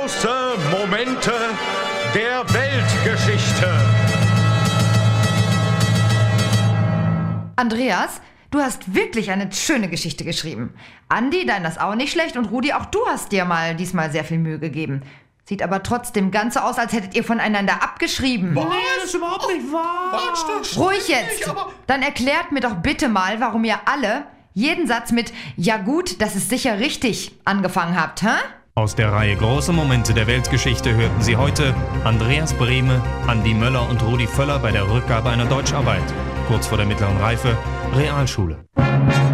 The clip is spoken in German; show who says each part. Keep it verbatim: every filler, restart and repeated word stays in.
Speaker 1: Große Momente der Weltgeschichte.
Speaker 2: Andreas, du hast wirklich eine schöne Geschichte geschrieben. Andi, dein ist auch nicht schlecht und Rudi, auch du hast dir mal diesmal sehr viel Mühe gegeben. Sieht aber trotzdem ganz so aus, als hättet ihr voneinander abgeschrieben.
Speaker 3: Was? Nee, das ist überhaupt nicht wahr.
Speaker 1: Was?
Speaker 2: Ruhig jetzt! Dann erklärt mir doch bitte mal, warum ihr alle jeden Satz mit »Ja gut, das ist sicher richtig« angefangen habt, hä?
Speaker 4: Aus der Reihe Große Momente der Weltgeschichte hörten Sie heute Andreas Brehme, Andi Möller und Rudi Völler bei der Rückgabe einer Deutscharbeit. Kurz vor der mittleren Reife, Realschule.